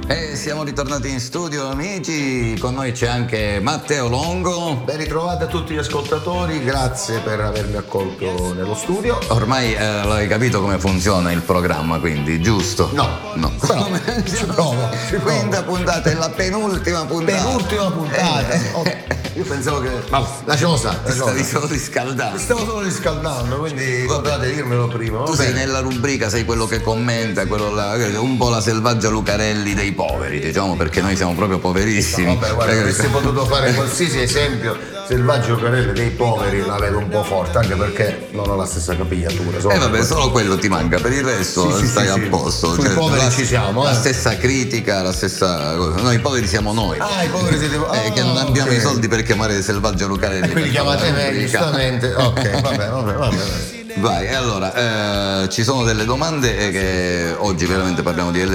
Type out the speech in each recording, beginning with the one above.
E siamo ritornati in studio, amici. Con noi c'è anche Matteo Longo. Ben ritrovati a tutti gli ascoltatori, grazie per avermi accolto nello studio. Ormai l'hai capito come funziona il programma, quindi, giusto? No. Però, ci provo. Quinta puntata, è la penultima puntata. Penultima puntata. Io pensavo che... Vabbè, lasciamo stare. Stavi solo riscaldando. Stavo solo riscaldando, quindi potete dirmelo prima. Tu sei nella rubrica, sei quello che commenta, quello là, un po' la selvaggia Lucarelli dei poveri, diciamo, perché noi siamo proprio poverissimi. No, vabbè, guarda, avresti potuto fare qualsiasi esempio. Selvaggio Lucarelli dei poveri la vedo un po' forte, anche perché non ho la stessa capigliatura. Vabbè, solo quello ti manca, per il resto stai a posto. Sui poveri ci siamo, La stessa critica, la stessa cosa. Noi i poveri siamo noi. I poveri siete voi. Che non abbiamo i soldi per chiamare Selvaggio Lucarelli. Quindi chiamate me, giustamente. Ok, vabbè. Vai, allora, ci sono delle domande che oggi veramente parliamo di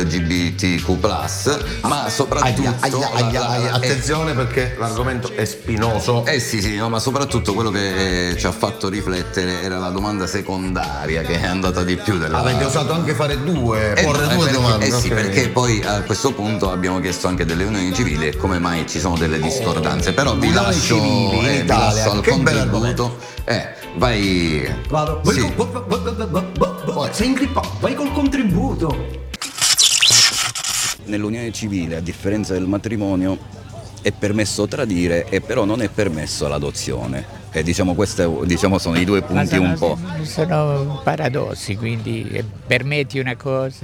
LGBTQ+, ma soprattutto... Attenzione perché l'argomento è spinoso. Sì, no, ma soprattutto quello che ci ha fatto riflettere era la domanda secondaria, che è andata di più della... Avete osato anche porre due domande. Sì, perché poi a questo punto abbiamo chiesto anche delle unioni civili e come mai ci sono delle discordanze, però vi lascio al contributo. Vai. Vado. Sì. Sei ingrippato, vai col contributo. Nell'unione civile, a differenza del matrimonio, è permesso tradire e però non è permesso l'adozione. E questi sono i due punti un po'. Sono paradossi, quindi permetti una cosa,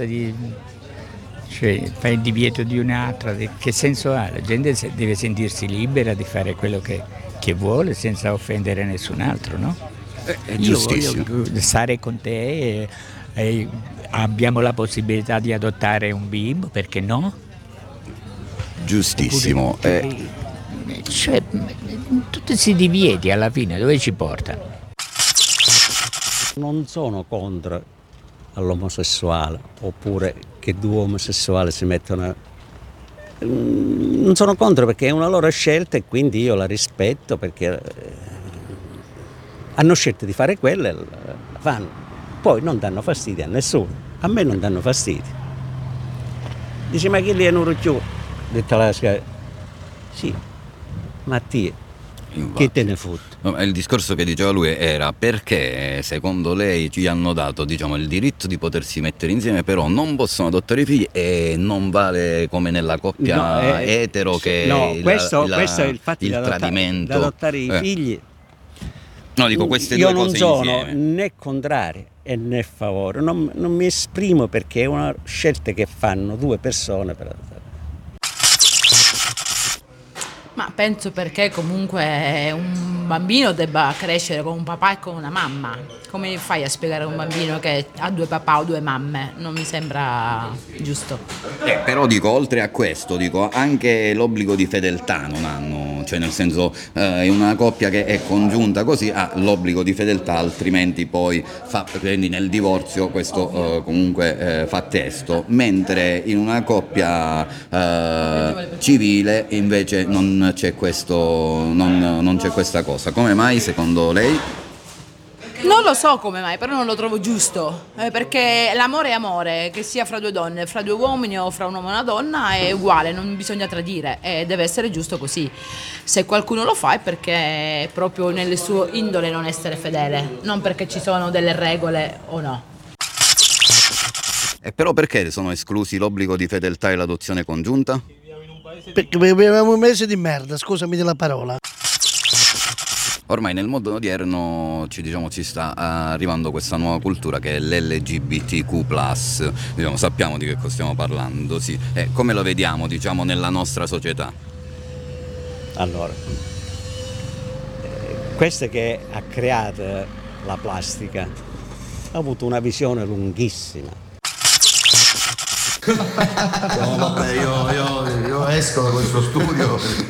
cioè fai il divieto di un'altra, che senso ha? La gente deve sentirsi libera di fare quello che vuole senza offendere nessun altro, no? Io voglio stare con te e abbiamo la possibilità di adottare un bimbo, perché no? Giustissimo. Cioè, tutti questi divieti alla fine dove ci portano? Non sono contro all'omosessuale, oppure che due omosessuali si mettono non sono contro, perché è una loro scelta e quindi io la rispetto, perché hanno scelto di fare quello e la fanno. Poi non danno fastidio a nessuno, a me non danno fastidio. Dice, ma chi lì è un rucchione? Detta la sca. Sì, Mattia, che te ne fotte? Il discorso che diceva lui era perché secondo lei ci hanno dato il diritto di potersi mettere insieme, però non possono adottare i figli e non vale come nella coppia etero che questo è il fatto il di tradimento. Adottare i figli. No, dico queste io due cose non sono insieme. né contrario né a favore, non mi esprimo, perché è una scelta che fanno due persone per adottare. Ma penso perché comunque un bambino debba crescere con un papà e con una mamma. Come fai a spiegare a un bambino che ha due papà o due mamme? Non mi sembra giusto. Però oltre a questo, anche l'obbligo di fedeltà non hanno, cioè nel senso è una coppia che è congiunta così ha l'obbligo di fedeltà, altrimenti poi quindi nel divorzio questo comunque fa testo, mentre in una coppia civile invece non c'è questa cosa. Come mai secondo lei? Non lo so come mai, però non lo trovo giusto, perché l'amore è amore, che sia fra due donne, fra due uomini o fra un uomo e una donna è uguale, non bisogna tradire e deve essere giusto così. Se qualcuno lo fa è perché è proprio nelle sue indole non essere fedele, non perché ci sono delle regole o no. E però perché sono esclusi l'obbligo di fedeltà e l'adozione congiunta? Perché viviamo un mese di merda, scusami della parola. Ormai nel mondo odierno ci sta arrivando questa nuova cultura che è l'LGBTQ+, sappiamo di che cosa stiamo parlando, sì. E come lo vediamo nella nostra società? Allora, questo che ha creato la plastica ha avuto una visione lunghissima. No, vabbè, io esco da questo studio perché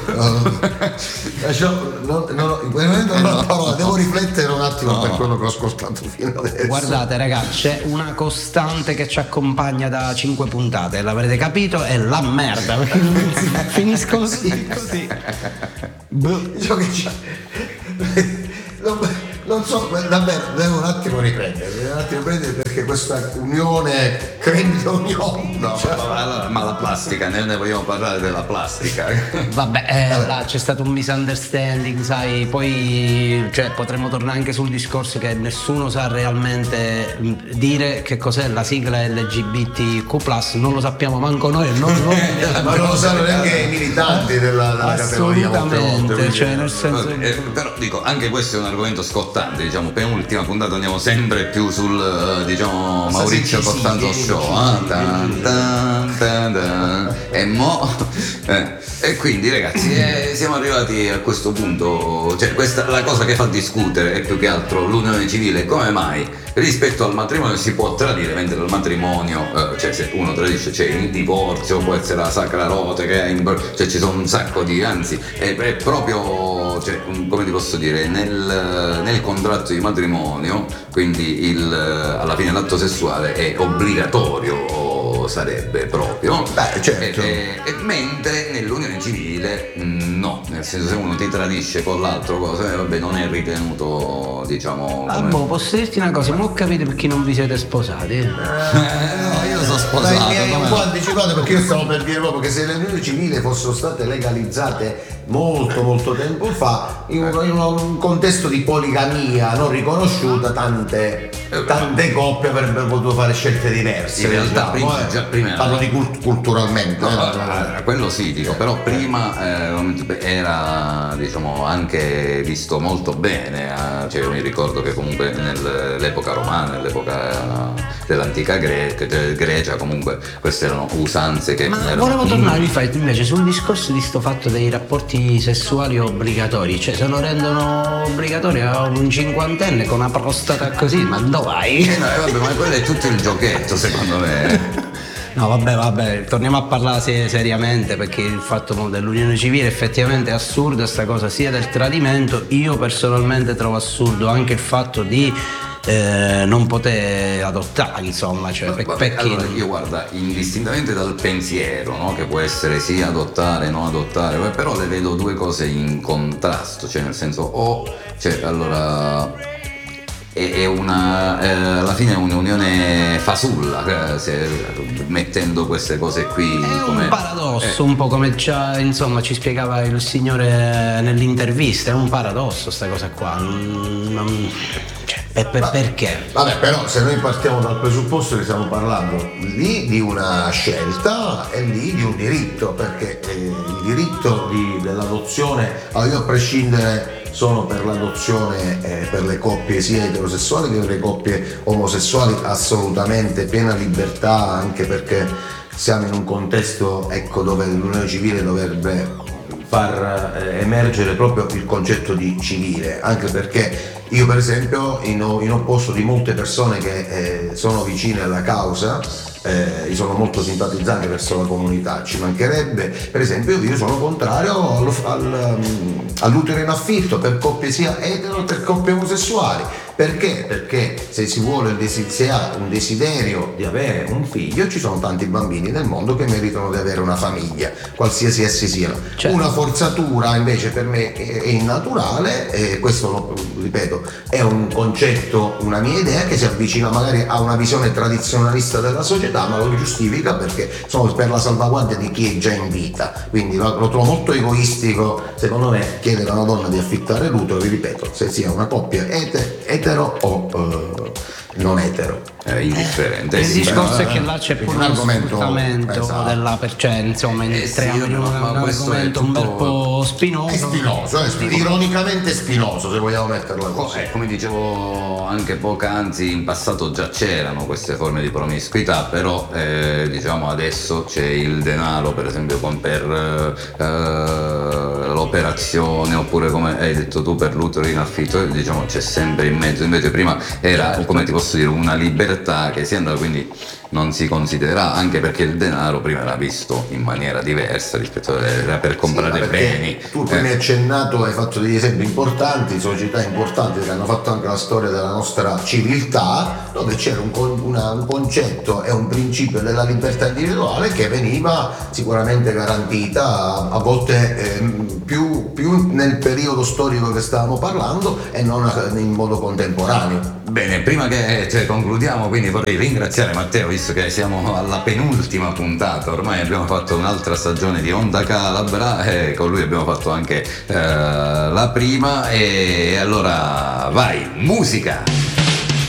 in quel momento non ho la parola, devo riflettere un attimo per quello che ho ascoltato fino adesso. Guardate ragazzi, c'è una costante che ci accompagna da 5 puntate, l'avrete capito, è la merda. Finiscono così. Diciamo che non so, davvero, devo un attimo riprendere perché questa unione credito unione. No, ma la plastica, ne vogliamo parlare della plastica. Vabbè, là c'è stato un misunderstanding, sai, poi cioè, potremmo tornare anche sul discorso che nessuno sa realmente dire che cos'è la sigla LGBTQ+, non lo sappiamo manco noi, ma non lo sanno neanche i militanti della categoria. Assolutamente, cioè nel senso... Però dico, anche questo è un argomento scottante, diciamo, penultima puntata andiamo sempre più sul, diciamo, Maurizio Costanzo Show. E mo e quindi ragazzi siamo arrivati a questo punto, cioè questa la cosa che fa discutere è più che altro l'unione civile, come mai rispetto al matrimonio si può tradire, mentre al matrimonio cioè se uno tradisce c'è il divorzio, può essere la sacra rota cioè ci sono un sacco di, anzi è proprio, cioè, come ti posso dire, nel contratto di matrimonio, quindi alla fine l'atto sessuale è obbligatorio, sarebbe proprio. Beh, certo. Mentre nell'unione civile no, nel senso se uno ti tradisce con l'altro cosa, vabbè, non è ritenuto, diciamo, posso dirti una cosa, non ho capito perché non vi siete sposati. No, io sono sposato. Mi hai un po' anticipato perché io stavo per dire proprio che se le unioni civili fossero state legalizzate molto tempo fa in un contesto di poligamia non riconosciuta, tante coppie avrebbero potuto fare scelte diverse. In realtà prima parlo di culturalmente. Quello sì, dico, però prima era, diciamo, anche visto molto bene, cioè io mi ricordo che comunque nell'epoca romana, nell'epoca dell'antica Grecia, comunque queste erano usanze che volevo tornare invece sul discorso di sto fatto dei rapporti sessuali obbligatori, cioè se lo rendono obbligatori a un cinquantenne con una prostata così, ma dove vai? Vabbè, ma quello è tutto il giochetto, secondo me. No, vabbè, torniamo a parlare seriamente, perché il fatto dell'unione civile effettivamente è assurdo, sta cosa sia del tradimento. Io personalmente trovo assurdo anche il fatto di non poter adottare, insomma, cioè allora, io guarda, indistintamente dal pensiero, no, che può essere sì adottare, non adottare, però le vedo due cose in contrasto, cioè nel senso cioè allora è alla fine è un'unione fasulla, mettendo queste cose qui è come un paradosso, un po' come insomma ci spiegava il signore nell'intervista, è un paradosso sta cosa qua, perché? Vabbè, però se noi partiamo dal presupposto che stiamo parlando lì di una scelta e lì di un diritto, perché il diritto dell'adozione, allora io a prescindere sono per l'adozione per le coppie sia eterosessuali che per le coppie omosessuali, assolutamente piena libertà, anche perché siamo in un contesto, ecco, dove l'unione civile dovrebbe far emergere proprio il concetto di civile, anche perché io per esempio in opposto di molte persone che sono vicine alla causa, io sono molto simpatizzante verso la comunità, ci mancherebbe, per esempio io sono contrario all'utero in affitto per coppie sia etero che per coppie omosessuali. Perché? Perché se si ha un desiderio di avere un figlio, ci sono tanti bambini nel mondo che meritano di avere una famiglia, qualsiasi essi siano. Certo. Una forzatura invece per me è innaturale, e questo ripeto è un concetto, una mia idea che si avvicina magari a una visione tradizionalista della società, ma lo giustifica perché sono per la salvaguardia di chi è già in vita. Quindi lo trovo molto egoistico, secondo me, chiedere a una donna di affittare l'utero, vi ripeto, se sia una coppia etero o non etero. È indifferente. Il discorso è che là c'è pure un argomento della insomma, entriamo in un argomento un bel po' spinoso. È spinoso, ironicamente spinoso, se vogliamo metterla così. Come dicevo anche poc'anzi, in passato già c'erano queste forme di promiscuità, però diciamo adesso c'è il denaro, per esempio per l'operazione, oppure come hai detto tu per l'utero in affitto, diciamo c'è sempre in mezzo. Invece prima era, come ti posso dire, una libertà che si andava, quindi non si considera, anche perché il denaro prima era visto in maniera diversa rispetto era per comprare Sì, beni. Tu prima hai accennato, hai fatto degli esempi importanti, società importanti che hanno fatto anche la storia della nostra civiltà, dove c'era un concetto e un principio della libertà individuale che veniva sicuramente garantita a volte più nel periodo storico che stavamo parlando e non in modo contemporaneo. Bene, prima che concludiamo, quindi vorrei ringraziare Matteo, visto che siamo alla penultima puntata, ormai abbiamo fatto un'altra stagione di Onda Calabra e con lui abbiamo fatto anche la prima, e allora vai, musica!